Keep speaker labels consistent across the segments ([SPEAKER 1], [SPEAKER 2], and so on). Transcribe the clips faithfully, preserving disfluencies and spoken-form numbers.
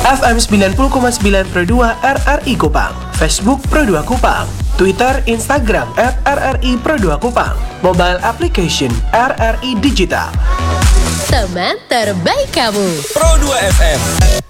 [SPEAKER 1] F M sembilan puluh koma sembilan Pro dua R R I Kupang, Facebook Pro dua Kupang, Twitter, Instagram at R R I Pro dua Kupang, mobile application R R I Digital.
[SPEAKER 2] Teman terbaik kamu,
[SPEAKER 3] Pro dua F M.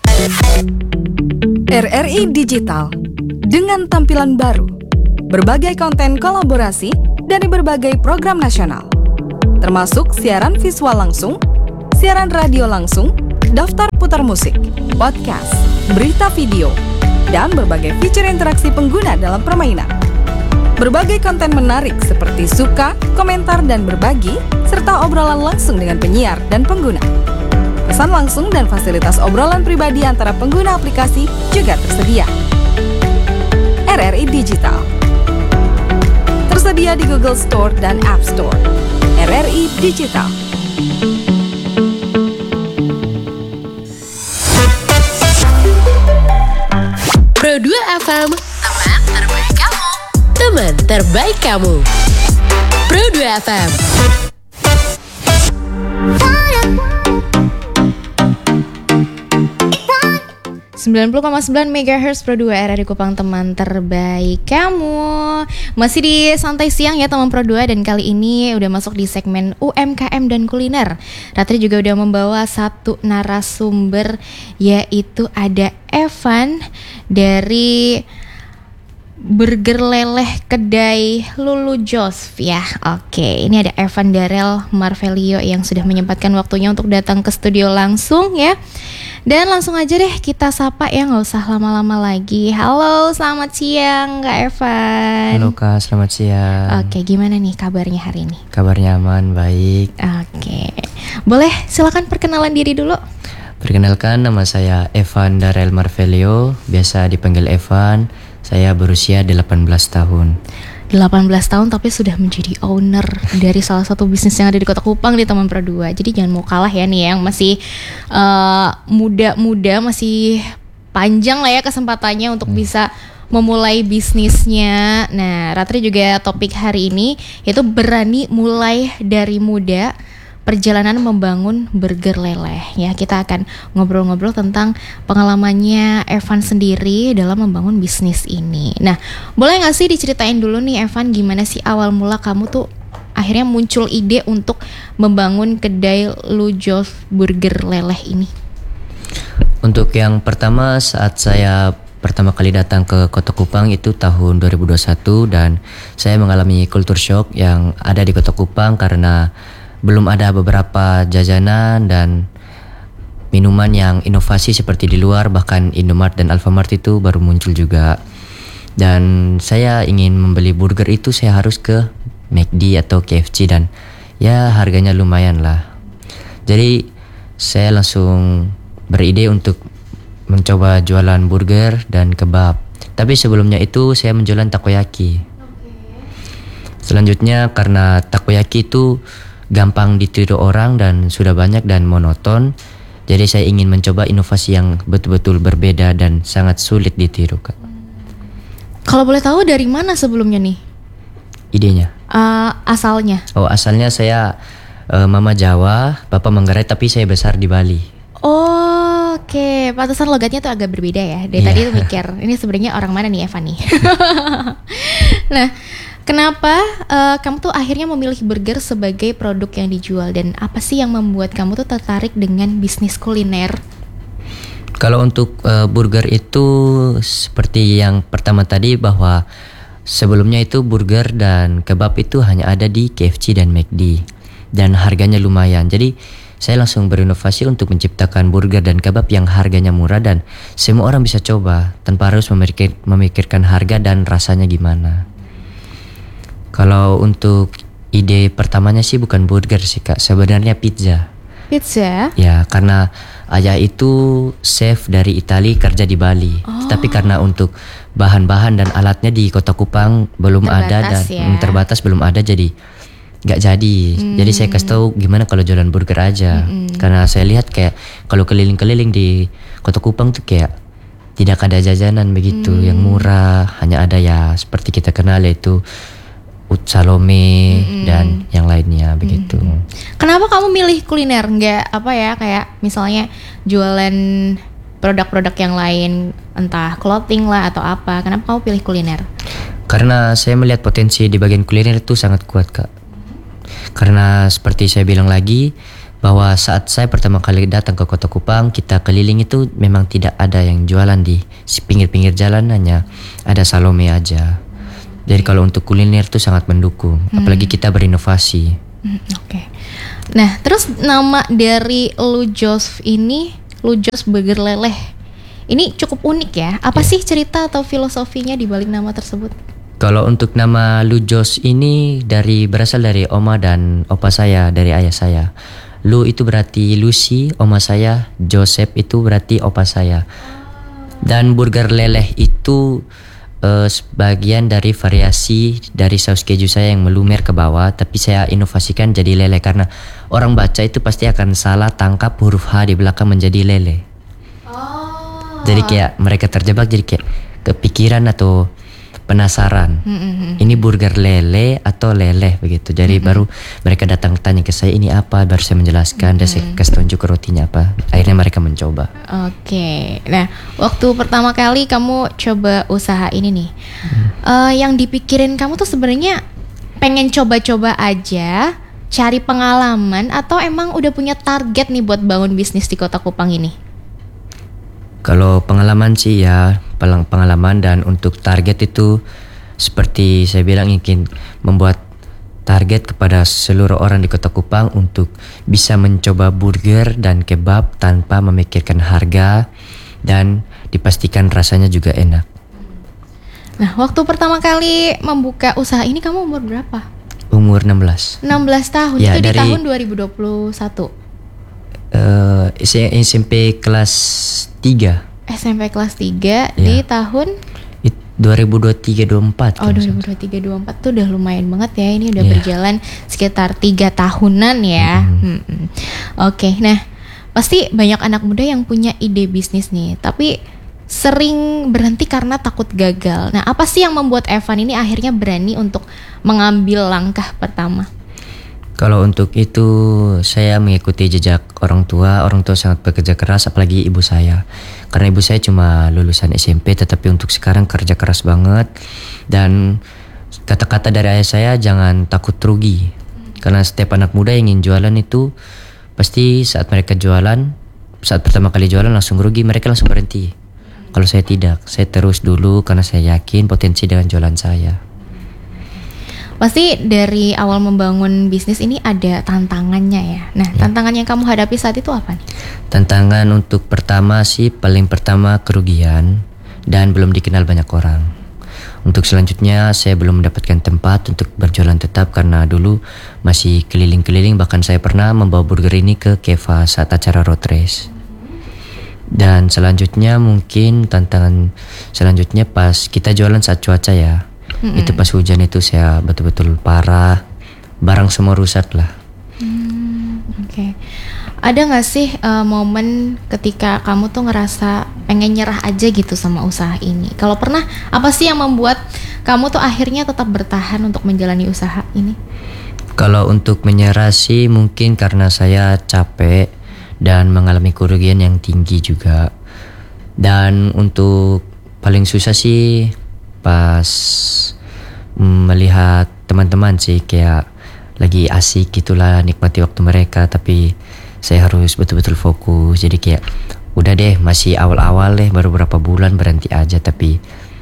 [SPEAKER 4] R R I Digital dengan tampilan baru, berbagai konten kolaborasi dari berbagai program nasional, termasuk siaran visual langsung, siaran radio langsung, daftar putar musik, podcast, berita video, dan berbagai fitur interaksi pengguna dalam permainan. Berbagai konten menarik seperti suka, komentar, dan berbagi, serta obrolan langsung dengan penyiar dan pengguna. Pesan langsung dan fasilitas obrolan pribadi antara pengguna aplikasi juga tersedia. R R I Digital tersedia di Google Store dan App Store. R R I Digital.
[SPEAKER 2] Pro dua F M, teman terbaik kamu. Teman terbaik kamu, Pro dua F M.
[SPEAKER 5] sembilan puluh koma sembilan megahertz Pro dua R R I Kupang, teman terbaik kamu. Masih di santai siang ya teman Pro dua, dan kali ini udah masuk di segmen U M K M dan kuliner. Ratri juga udah membawa satu narasumber, yaitu ada Evan dari Burger Leleh Kedai Lulu Josf ya. Oke, ini ada Evan Darel Marvelio yang sudah menyempatkan waktunya untuk datang ke studio langsung ya. Dan langsung aja deh kita sapa ya, gak usah lama-lama lagi. Halo, selamat siang Kak Evan.
[SPEAKER 6] Halo Kak, selamat siang.
[SPEAKER 5] Oke, gimana nih kabarnya hari ini?
[SPEAKER 6] Kabarnya aman, baik.
[SPEAKER 5] Oke, boleh silakan perkenalan diri dulu.
[SPEAKER 6] Perkenalkan, nama saya Evan Darel Marvelio, biasa dipanggil Evan. Saya berusia delapan belas tahun.
[SPEAKER 5] delapan belas tahun tapi sudah menjadi owner dari salah satu bisnis yang ada di Kota Kupang di Taman Pro dua. Jadi jangan mau kalah ya nih yang masih uh, muda-muda, masih panjang lah ya kesempatannya untuk hmm. bisa memulai bisnisnya. Nah, Ratri juga topik hari ini yaitu berani mulai dari muda, perjalanan membangun Burger Leleh ya. Kita akan ngobrol-ngobrol tentang pengalamannya Evan sendiri dalam membangun bisnis ini. Nah, boleh gak sih diceritain dulu nih Evan, gimana sih awal mula kamu tuh akhirnya muncul ide untuk membangun kedai Lulu Josf Burger Leleh ini?
[SPEAKER 6] Untuk yang pertama, saat saya pertama kali datang ke Kota Kupang itu tahun dua ribu dua puluh satu, dan saya mengalami culture shock yang ada di Kota Kupang karena belum ada beberapa jajanan dan minuman yang inovasi seperti di luar, bahkan Indomart dan Alfamart itu baru muncul juga. Dan saya ingin membeli burger itu, saya harus ke McD atau K F C, dan ya harganya lumayan lah. Jadi saya langsung beride untuk mencoba jualan burger dan kebab. Tapi sebelumnya itu saya menjualan takoyaki. Selanjutnya karena takoyaki itu gampang ditiru orang dan sudah banyak dan monoton, jadi saya ingin mencoba inovasi yang betul-betul berbeda dan sangat sulit ditiru, Kak.
[SPEAKER 5] Kalau boleh tahu dari mana sebelumnya nih
[SPEAKER 6] idenya?
[SPEAKER 5] Uh, asalnya?
[SPEAKER 6] Oh, asalnya saya uh, mama Jawa, bapak Manggarai, tapi saya besar di Bali.
[SPEAKER 5] Oh, oke, okay. Pantesan logatnya tuh agak berbeda ya. Dari yeah. tadi tuh mikir, ini sebenarnya orang mana nih Evan nih? Nah, kenapa uh, kamu tuh akhirnya memilih burger sebagai produk yang dijual, dan apa sih yang membuat kamu tuh tertarik dengan bisnis kuliner?
[SPEAKER 6] Kalau untuk uh, burger itu seperti yang pertama tadi, bahwa sebelumnya itu burger dan kebab itu hanya ada di K F C dan McD dan harganya lumayan. Jadi saya langsung berinovasi untuk menciptakan burger dan kebab yang harganya murah dan semua orang bisa coba tanpa harus memikir, memikirkan harga dan rasanya gimana. Kalau untuk ide pertamanya sih bukan burger sih Kak, sebenarnya pizza.
[SPEAKER 5] Pizza?
[SPEAKER 6] Ya, karena ayah itu chef dari Italia kerja di Bali. Oh. Tapi karena untuk bahan-bahan dan alatnya di Kota Kupang belum
[SPEAKER 5] terbatas
[SPEAKER 6] ada dan
[SPEAKER 5] ya.
[SPEAKER 6] terbatas belum ada, jadi nggak jadi. Hmm. Jadi saya kasih tahu gimana kalau jualan burger aja. Hmm. Karena saya lihat kayak kalau keliling-keliling di Kota Kupang tuh kayak tidak ada jajanan begitu hmm. yang murah, hanya ada ya seperti kita kenal yaitu Ut Salome mm-hmm. dan yang lainnya begitu.
[SPEAKER 5] Mm-hmm. Kenapa kamu milih kuliner? Nggak apa ya, kayak misalnya jualan produk-produk yang lain, entah clothing lah atau apa? Kenapa kamu pilih kuliner?
[SPEAKER 6] Karena saya melihat potensi di bagian kuliner itu sangat kuat, Kak. Karena seperti saya bilang lagi, bahwa saat saya pertama kali datang ke Kota Kupang, kita keliling itu memang tidak ada yang jualan di pinggir-pinggir jalan, hanya ada Salome aja. Jadi kalau untuk kuliner itu sangat mendukung, hmm. apalagi kita berinovasi.
[SPEAKER 5] Hmm, Oke. Okay. Nah, terus nama dari Lujos ini, Lujos Burger Leleh, ini cukup unik ya. Apa yeah. sih cerita atau filosofinya di balik nama tersebut?
[SPEAKER 6] Kalau untuk nama Lujos ini dari berasal dari oma dan opa saya, dari ayah saya. Lu itu berarti Lucy, oma saya. Joseph itu berarti opa saya. Dan burger leleh itu uh, sebagian dari variasi dari saus keju saya yang melumer ke bawah, tapi saya inovasikan jadi leleh karena orang baca itu pasti akan salah tangkap huruf H di belakang menjadi lele. Oh. Jadi kayak mereka terjebak, jadi kayak kepikiran atau penasaran, mm-hmm. ini burger lele atau leleh begitu. Jadi mm-hmm. baru mereka datang tanya ke saya, ini apa, baru saya menjelaskan, mm-hmm. dan saya kasih tunjuk rotinya apa. Akhirnya mereka mencoba.
[SPEAKER 5] Oke, okay. Nah waktu pertama kali kamu coba usaha ini nih, mm. uh, yang dipikirin kamu tuh sebenarnya pengen coba-coba aja, cari pengalaman, atau emang udah punya target nih buat bangun bisnis di Kota Kupang ini?
[SPEAKER 6] Kalau pengalaman sih ya pengalaman, dan untuk target itu seperti saya bilang ingin membuat target kepada seluruh orang di Kota Kupang untuk bisa mencoba burger dan kebab tanpa memikirkan harga dan dipastikan rasanya juga enak.
[SPEAKER 5] Nah, waktu pertama kali membuka usaha ini kamu umur berapa?
[SPEAKER 6] Umur enam belas.
[SPEAKER 5] enam belas tahun,
[SPEAKER 6] ya,
[SPEAKER 5] itu
[SPEAKER 6] dari,
[SPEAKER 5] di tahun dua ribu dua puluh satu.
[SPEAKER 6] Uh, S M P kelas tiga.
[SPEAKER 5] S M P kelas tiga ya. Di tahun
[SPEAKER 6] It, dua ribu dua puluh tiga dua puluh empat.
[SPEAKER 5] Oh, dua ribu dua puluh tiga dua puluh empat tuh udah lumayan banget ya. Ini udah yeah. berjalan sekitar tiga tahunan ya. Mm-hmm. Mm-hmm. Oke, okay, nah pasti banyak anak muda yang punya ide bisnis nih, tapi sering berhenti karena takut gagal. Nah, apa sih yang membuat Evan ini akhirnya berani untuk mengambil langkah pertama?
[SPEAKER 6] Kalau untuk itu saya mengikuti jejak orang tua. Orang tua sangat bekerja keras, apalagi ibu saya. Karena ibu saya cuma lulusan S M P, tetapi untuk sekarang kerja keras banget. Dan kata-kata dari ayah saya, jangan takut rugi. Karena setiap anak muda yang ingin jualan itu pasti saat mereka jualan, saat pertama kali jualan langsung rugi, mereka langsung berhenti. Kalau saya tidak, saya terus dulu karena saya yakin potensi dengan jualan saya.
[SPEAKER 5] Pasti dari awal membangun bisnis ini ada tantangannya ya. Nah, ya. Tantangan yang kamu hadapi saat itu apa nih?
[SPEAKER 6] Tantangan untuk pertama sih, paling pertama kerugian dan belum dikenal banyak orang. Untuk selanjutnya saya belum mendapatkan tempat untuk berjualan tetap karena dulu masih keliling-keliling. Bahkan saya pernah membawa burger ini ke Keva saat acara road race. Dan selanjutnya mungkin tantangan selanjutnya pas kita jualan saat cuaca ya. Mm-mm. Itu pas hujan itu saya betul-betul parah, barang semua rusak lah.
[SPEAKER 5] Hmm, Oke, okay. Ada nggak sih uh, momen ketika kamu tuh ngerasa pengen nyerah aja gitu sama usaha ini? Kalau pernah, apa sih yang membuat kamu tuh akhirnya tetap bertahan untuk menjalani usaha ini?
[SPEAKER 6] Kalau untuk menyerah sih mungkin karena saya capek dan mengalami kerugian yang tinggi juga. Dan untuk paling susah sih pas melihat teman-teman sih kayak lagi asik gitulah, nikmati waktu mereka, tapi saya harus betul-betul fokus. Jadi kayak udah deh, masih awal-awal deh, baru berapa bulan berhenti aja, tapi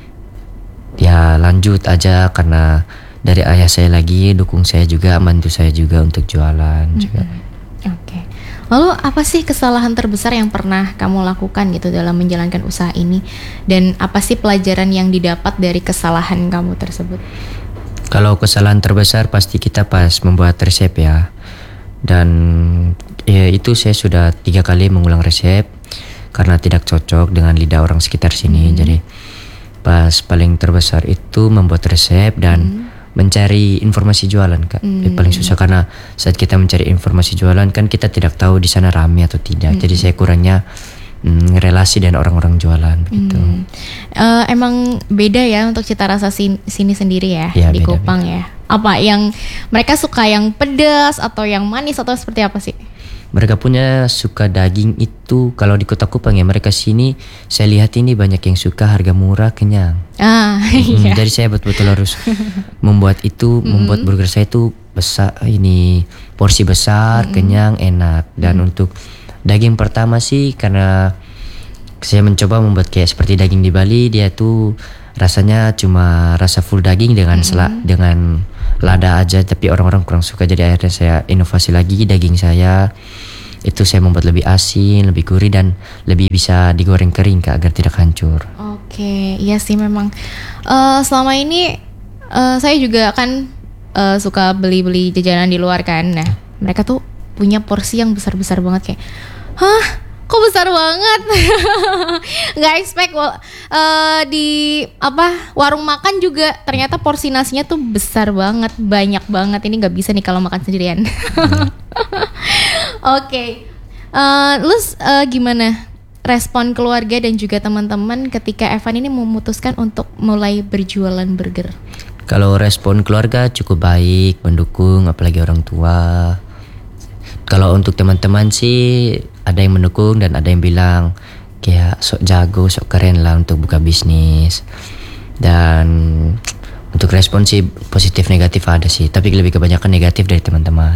[SPEAKER 6] ya lanjut aja karena dari ayah saya lagi dukung saya juga, bantu saya juga untuk jualan mm-hmm. juga.
[SPEAKER 5] Oke. Okay. Lalu apa sih kesalahan terbesar yang pernah kamu lakukan gitu dalam menjalankan usaha ini? Dan apa sih pelajaran yang didapat dari kesalahan kamu tersebut?
[SPEAKER 6] Kalau kesalahan terbesar pasti kita pas membuat resep ya. Dan ya itu saya sudah tiga kali mengulang resep karena tidak cocok dengan lidah orang sekitar sini. Hmm. Jadi pas paling terbesar itu membuat resep dan hmm. mencari informasi jualan, Kak. Hmm. Paling susah karena saat kita mencari informasi jualan kan kita tidak tahu di sana ramai atau tidak. Hmm. Jadi saya kurangnya mm, relasi dengan orang-orang jualan begitu.
[SPEAKER 5] Hmm. Uh, emang beda ya untuk cita rasa sin- sini sendiri ya,
[SPEAKER 6] ya
[SPEAKER 5] di
[SPEAKER 6] beda,
[SPEAKER 5] Kupang
[SPEAKER 6] beda.
[SPEAKER 5] ya. Apa yang mereka suka, yang pedas atau yang manis atau seperti apa sih?
[SPEAKER 6] mereka punya suka daging itu. Kalau di Kota Kupang ya, mereka sini saya lihat ini banyak yang suka harga murah, kenyang.
[SPEAKER 5] Ah,
[SPEAKER 6] Hmm,
[SPEAKER 5] iya.
[SPEAKER 6] jadi saya betul-betul harus membuat itu, membuat burger saya itu besar, ini porsi besar, kenyang, enak. Dan untuk daging pertama sih karena saya mencoba membuat kayak seperti daging di Bali, dia tuh rasanya cuma rasa full daging dengan sela, dengan lada aja, tapi orang-orang kurang suka. Jadi akhirnya saya inovasi lagi daging saya. Itu saya membuat lebih asin, lebih gurih dan lebih bisa digoreng kering Kak, agar tidak hancur.
[SPEAKER 5] Oke, iya sih memang. Eh, selama ini eh, saya juga kan eh, suka beli-beli jajanan di luar kan. Nah, mereka tuh punya porsi yang besar-besar banget kayak, hah? Kok besar banget? Nggak expect wa- eh, di apa warung makan juga ternyata porsi nasinya tuh besar banget, banyak banget. Ini nggak bisa nih kalau makan sendirian. Oke, Eh, lu eh, gimana respon keluarga dan juga teman-teman ketika Evan ini memutuskan untuk mulai berjualan burger?
[SPEAKER 6] Kalau respon keluarga cukup baik, mendukung, apalagi orang tua. Kalau untuk teman-teman sih ada yang mendukung dan ada yang bilang kayak sok jago, sok keren lah untuk buka bisnis. Dan untuk respon sih positif negatif ada sih, tapi lebih kebanyakan negatif dari teman-teman.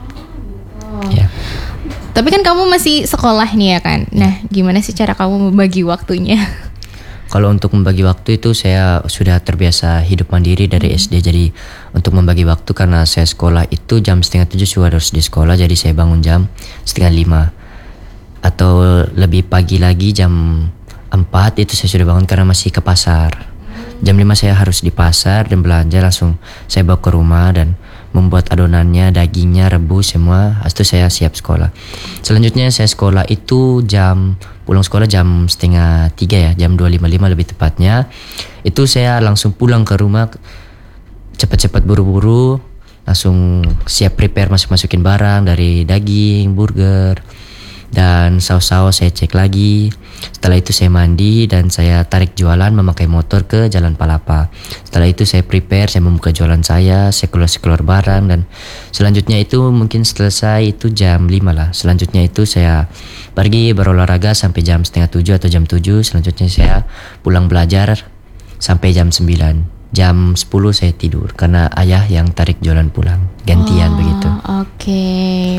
[SPEAKER 6] Ya.
[SPEAKER 5] Tapi kan kamu masih sekolah nih ya kan. Nah, gimana sih cara kamu membagi waktunya?
[SPEAKER 6] Kalau untuk membagi waktu itu saya sudah terbiasa hidup mandiri dari S D. Jadi untuk membagi waktu karena saya sekolah itu jam setengah tujuh sudah harus di sekolah. Jadi saya bangun jam setengah lima. Atau lebih pagi lagi jam empat itu saya sudah bangun karena masih ke pasar. Jam lima saya harus di pasar dan belanja, langsung saya bawa ke rumah dan membuat adonannya, dagingnya, rebus semua. Habis itu saya siap sekolah. Selanjutnya saya sekolah itu jam pulang sekolah jam setengah tiga ya, jam dua lima lima lebih tepatnya. Itu saya langsung pulang ke rumah, cepat-cepat buru-buru, langsung siap prepare masuk-masukin barang dari daging, burger, dan saus-saus saya cek lagi. Setelah itu saya mandi dan saya tarik jualan memakai motor ke Jalan Palapa. Setelah itu saya prepare, saya membuka jualan saya, saya keluar-keluar barang, dan selanjutnya itu mungkin selesai itu jam lima lah. Selanjutnya itu saya pergi berolahraga sampai jam setengah tujuh atau jam tujuh. Selanjutnya saya pulang belajar sampai jam sembilan. Jam sepuluh saya tidur karena ayah yang tarik jualan pulang. Gantian
[SPEAKER 5] Oh,
[SPEAKER 6] begitu.
[SPEAKER 5] Oke.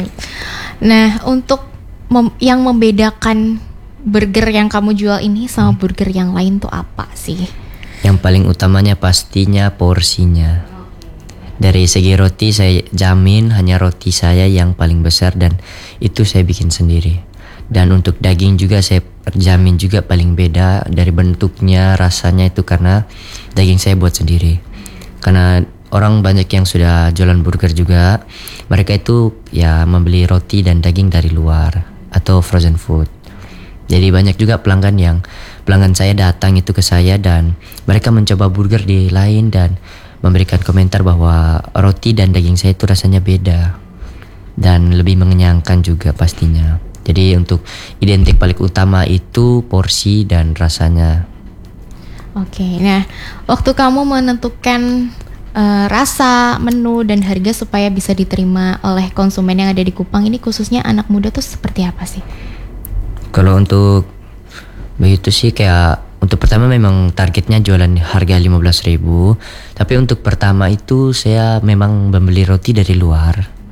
[SPEAKER 5] Nah, untuk mem- yang membedakan burger yang kamu jual ini sama burger yang lain tuh apa sih?
[SPEAKER 6] Yang paling utamanya pastinya porsinya. Dari segi roti saya jamin hanya roti saya yang paling besar dan itu saya bikin sendiri. Dan untuk daging juga saya jamin juga paling beda dari bentuknya, rasanya itu karena daging saya buat sendiri. Karena orang banyak yang sudah jualan burger juga, mereka itu ya membeli roti dan daging dari luar atau frozen food. Jadi banyak juga pelanggan yang pelanggan saya datang itu ke saya dan mereka mencoba burger di lain dan memberikan komentar bahwa roti dan daging saya itu rasanya beda dan lebih mengenyangkan juga pastinya. Jadi untuk identik paling utama itu porsi dan rasanya.
[SPEAKER 5] Oke. Nah, waktu kamu menentukan eh, rasa, menu dan harga supaya bisa diterima oleh konsumen yang ada di Kupang ini, khususnya anak muda tuh seperti apa sih?
[SPEAKER 6] Kalau untuk begitu sih kayak untuk pertama memang targetnya jualan harga lima belas ribu. Tapi untuk pertama itu saya memang membeli roti dari luar.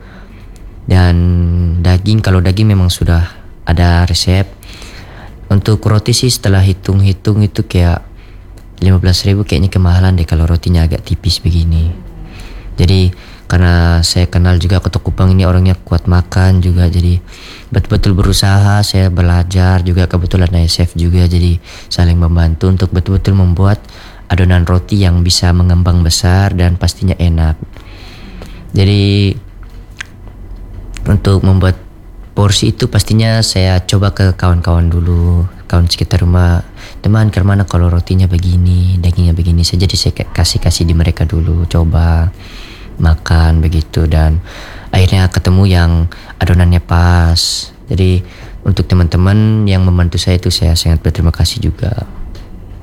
[SPEAKER 6] Dan daging, kalau daging memang sudah ada resep. Untuk roti sih setelah hitung-hitung itu kayak lima belas ribu kayaknya kemahalan deh kalau rotinya agak tipis begini. Jadi karena saya kenal juga Kota Kupang ini orangnya kuat makan juga, jadi betul-betul berusaha, saya belajar juga, kebetulan ada chef juga, jadi saling membantu untuk betul-betul membuat adonan roti yang bisa mengembang besar dan pastinya enak. Jadi untuk membuat porsi itu pastinya saya coba ke kawan-kawan dulu, kawan sekitar rumah, teman ke mana kalau rotinya begini, dagingnya begini, saya jadi saya kasih-kasih di mereka dulu, coba makan begitu, dan akhirnya ketemu yang adonannya pas. Jadi untuk teman-teman yang membantu saya itu saya sangat berterima kasih juga.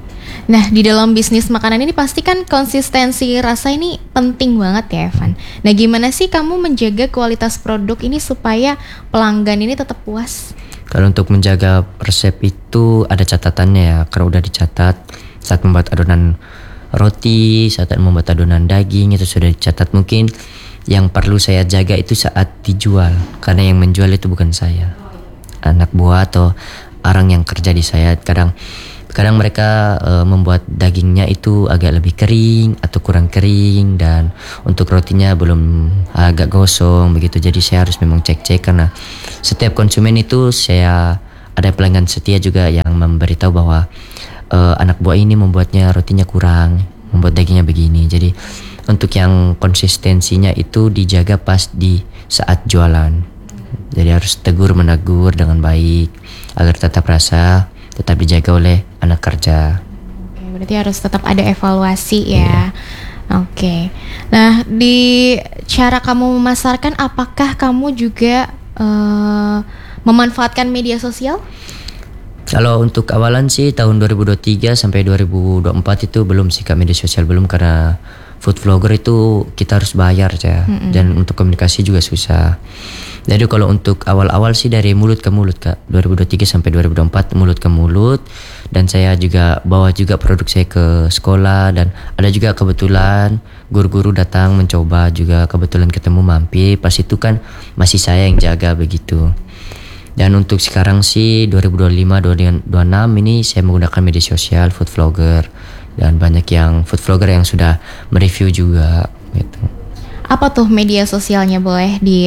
[SPEAKER 5] Nah, di dalam bisnis makanan ini pasti kan konsistensi rasa ini penting banget ya, Evan. Nah, gimana sih kamu menjaga kualitas produk ini supaya pelanggan ini tetap puas?
[SPEAKER 6] Kalau untuk menjaga resep itu ada catatannya ya, karena udah dicatat saat membuat adonan roti, saat membuat adonan daging itu sudah dicatat. Mungkin yang perlu saya jaga itu saat dijual, karena yang menjual itu bukan saya, anak buah atau orang yang kerja di saya. Kadang kadang mereka uh, membuat dagingnya itu agak lebih kering atau kurang kering, dan untuk rotinya belum agak gosong begitu. Jadi saya harus memang cek-cek, karena setiap konsumen itu saya ada pelanggan setia juga yang memberitahu bahwa uh, anak buah ini membuatnya rotinya kurang, membuat dagingnya begini. Jadi untuk yang konsistensinya itu dijaga pas di saat jualan. Jadi harus tegur menegur dengan baik agar tetap rasa tetap dijaga oleh anak kerja.
[SPEAKER 5] Oke, berarti harus tetap ada evaluasi ya. Yeah. Oke. Nah, di cara kamu memasarkan, apakah kamu juga uh, memanfaatkan media sosial?
[SPEAKER 6] Kalau untuk awalan sih tahun dua ribu dua puluh tiga sampai dua ribu dua puluh empat itu belum sih Kak, media sosial belum, karena food vlogger itu kita harus bayar ya, mm-hmm. dan untuk komunikasi juga susah. Jadi kalau untuk awal-awal sih dari mulut ke mulut Kak, dua ribu dua puluh tiga sampai dua ribu dua puluh empat mulut ke mulut, dan saya juga bawa juga produk saya ke sekolah, dan ada juga kebetulan guru-guru datang mencoba juga, kebetulan ketemu mampir, pas itu kan masih saya yang jaga begitu. Dan untuk sekarang sih dua ribu dua puluh lima dua ribu dua puluh enam ini saya menggunakan media sosial food vlogger, dan banyak yang food vlogger yang sudah mereview juga gitu.
[SPEAKER 5] Apa tuh media sosialnya, boleh di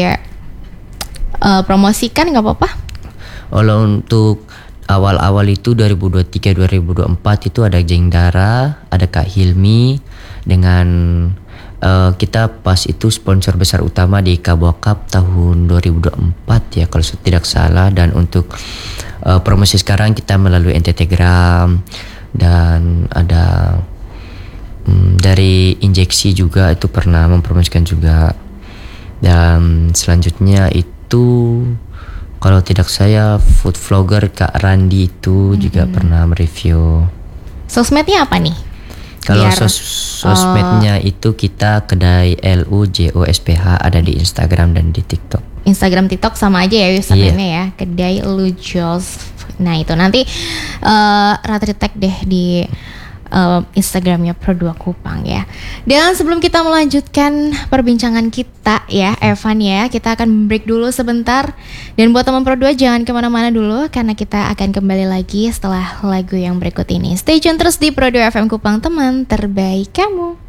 [SPEAKER 5] uh, promosikan nggak apa-apa?
[SPEAKER 6] Kalau untuk awal-awal itu dua ribu dua puluh tiga dua ribu dua puluh empat itu ada Jeng Dara, ada Kak Hilmi, dengan uh, kita pas itu sponsor besar utama di Kabwa Cup tahun dua ribu dua puluh empat ya kalau tidak salah. Dan untuk uh, promosi sekarang kita melalui N T T Gram, dan ada um, dari Injeksi juga itu pernah mempromosikan juga. Dan selanjutnya itu kalau tidak saya food vlogger Kak Randi itu mm-hmm. juga pernah mereview.
[SPEAKER 5] Sosmednya apa nih?
[SPEAKER 6] Kalau
[SPEAKER 5] Biar,
[SPEAKER 6] sos- sosmednya uh, itu kita kedai L U J O S P H, ada di Instagram dan di TikTok.
[SPEAKER 5] Instagram, TikTok sama aja ya username-nya yeah. ya, kedai Lujos. Nah itu nanti uh, Ratri tag deh di uh, Instagramnya Pro dua Kupang ya. Dan sebelum kita melanjutkan perbincangan kita ya Evan ya, kita akan break dulu sebentar. Dan buat teman Pro dua jangan kemana-mana dulu, karena kita akan kembali lagi setelah lagu yang berikut ini. Stay tune terus di Pro dua F M Kupang, teman terbaik kamu.